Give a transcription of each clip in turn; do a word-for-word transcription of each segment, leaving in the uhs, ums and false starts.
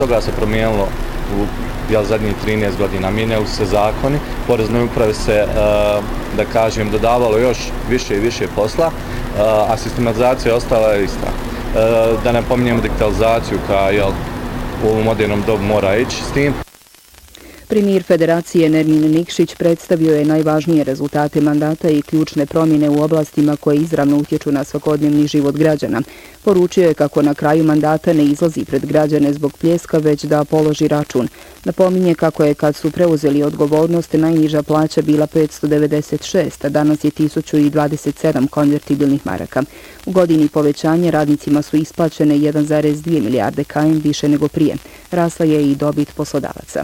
Toga se promijenilo u jel, zadnjih trinaest godina. Mijenjaju se zakoni, poreznoj upravi se, da kažem, dodavalo još više i više posla, a sistematizacija ostala je ista. Da ne pominjemo digitalizaciju koja jel, u ovom modernom dobu mora ići s tim. Premijer Federacije Nermin Nikšić predstavio je najvažnije rezultate mandata i ključne promjene u oblastima koje izravno utječu na svakodnevni život građana. Poručio je kako na kraju mandata ne izlazi pred građane zbog pljeska, već da položi račun. Napominje kako je kad su preuzeli odgovornost najniža plaća bila petsto devedeset šest, a danas je tisuću dvadeset sedam konvertibilnih maraka. U godini povećanja radnicima su isplaćene jedan zarez dvije milijarde kain više nego prije. Rasla je i dobit poslodavaca.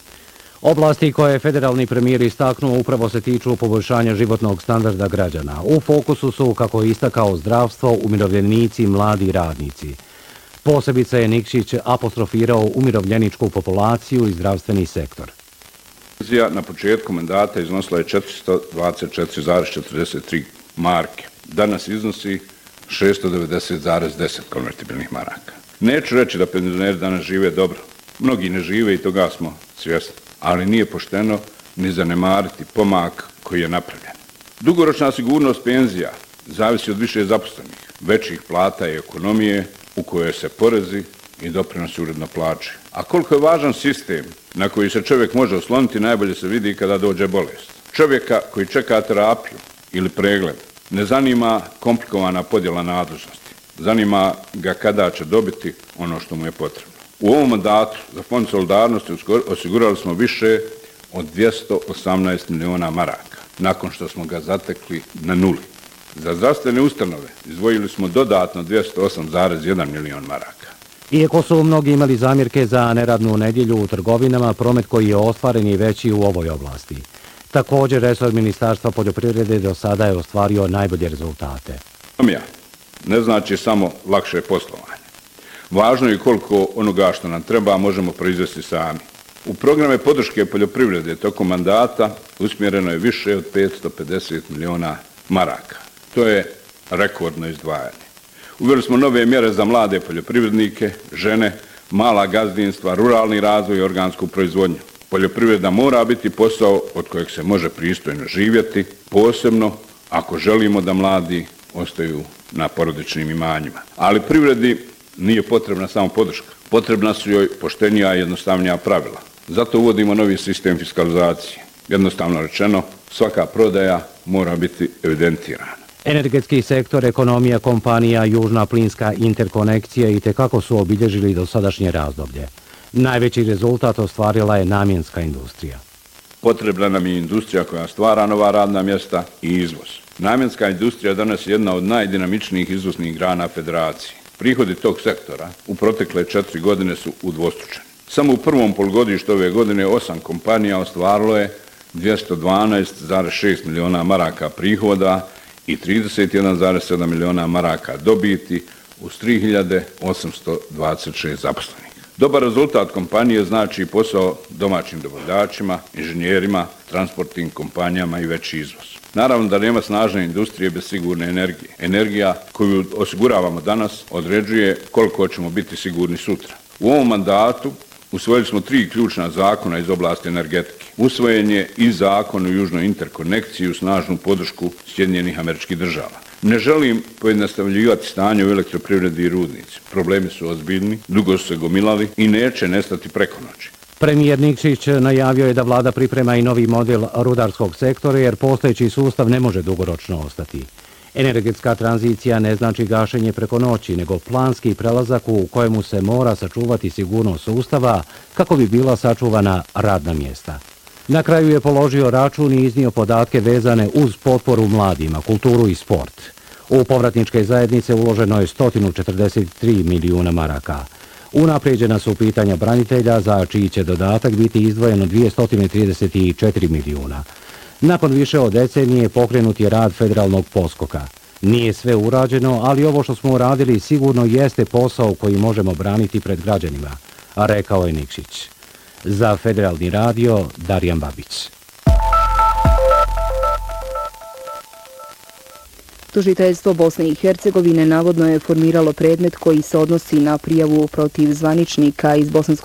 Oblasti koje je federalni premijer istaknuo upravo se tiču poboljšanja životnog standarda građana. U fokusu su, kako je istakao, zdravstvo, umirovljenici i mladi radnici. Posebice je Nikšić apostrofirao umirovljeničku populaciju i zdravstveni sektor. Penzija na početku mandata iznosila je četiristo dvadeset četiri zarez četrdeset tri marke. Danas iznosi šesto devedeset zarez deset konvertibilnih maraka. Neću reći da penzioneri danas žive dobro. Mnogi ne žive i toga smo svjesni. Ali nije pošteno ni zanemariti pomak koji je napravljen. Dugoročna sigurnost penzija zavisi od više zaposlenih, većih plata i ekonomije u kojoj se porezi i doprinosi uredno plaćaju. A koliko je važan sistem na koji se čovjek može osloniti najbolje se vidi kada dođe bolest. Čovjeka koji čeka terapiju ili pregled ne zanima komplikovana podjela nadležnosti. Zanima ga kada će dobiti ono što mu je potrebno. U ovom mandatu za Fond solidarnosti osigurali smo više od dvjesto osamnaest miliona maraka, nakon što smo ga zatekli na nuli. Za zdravstvene ustanove izdvojili smo dodatno dvjesto osam zarez jedan milion maraka. Iako su mnogi imali zamjerke za neradnu nedjelju u trgovinama, promet koji je ostvaren je veći u ovoj oblasti. Također, resor Ministarstva poljoprivrede do sada je ostvario najbolje rezultate. Ekonomija ne znači samo lakše poslovanje. Važno je koliko onoga što nam treba možemo proizvesti sami. U programe podrške poljoprivrede tokom mandata usmjereno je više od petsto pedeset miliona maraka. To je rekordno izdvajanje. Uveli smo nove mjere za mlade poljoprivrednike, žene, mala gazdinstva, ruralni razvoj i organsku proizvodnju. Poljoprivreda mora biti posao od kojeg se može pristojno živjeti, posebno ako želimo da mladi ostaju na porodičnim imanjima. Ali privredi nije potrebna samo podrška. Potrebna su joj poštenija i jednostavnija pravila. Zato uvodimo novi sistem fiskalizacije. Jednostavno rečeno, svaka prodaja mora biti evidentirana. Energetski sektor, ekonomija, kompanija, južna plinska interkonekcija i tekako su obilježili dosadašnje razdoblje. Najveći rezultat ostvarila je namjenska industrija. Potrebna nam je industrija koja stvara nova radna mjesta i izvoz. Namjenska industrija danas je jedna od najdinamičnijih izvoznih grana federacije. Prihodi tog sektora u protekle četiri godine su udvostručeni. Samo u prvom polugodištu ove godine osam kompanija ostvarilo je dvjesto dvanaest zarez šest miliona maraka prihoda i trideset jedan zarez sedam miliona maraka dobiti uz tri hiljade osamsto dvadeset šest zaposlenih. Dobar rezultat kompanije znači posao domaćim dobavljačima, inženjerima, transportnim kompanijama i veći izvoz. Naravno da nema snažne industrije bez sigurne energije. Energija koju osiguravamo danas određuje koliko ćemo biti sigurni sutra. U ovom mandatu usvojili smo tri ključna zakona iz oblasti energetike. Usvojen je i zakon o južnoj interkonekciji u snažnu podršku Sjedinjenih Američkih Država. Ne želim pojednostavljivati stanje u elektroprivredi i rudnici. Problemi su ozbiljni, dugo su se gomilali i neće nestati preko noći. Premijer Nikšić najavio je da vlada priprema i novi model rudarskog sektora jer postojeći sustav ne može dugoročno ostati. Energetska tranzicija ne znači gašenje preko noći, nego planski prelazak u kojemu se mora sačuvati sigurnost sustava kako bi bila sačuvana radna mjesta. Na kraju je položio račun i iznio podatke vezane uz potporu mladima, kulturu i sport. U povratničke zajednice uloženo je sto četrdeset tri milijuna maraka. Unaprijeđena su pitanja branitelja za čiji će dodatak biti izdvojeno dvjesto trideset četiri milijuna. Nakon više od decenije pokrenut je rad federalnog poskoka. Nije sve urađeno, ali ovo što smo uradili sigurno jeste posao koji možemo braniti pred građanima, a rekao je Nikšić. Za Federalni radio, Darijan Babić. Tužiteljstvo Bosne i Hercegovine navodno je formiralo predmet koji se odnosi na prijavu protiv zvaničnika iz Bosanskog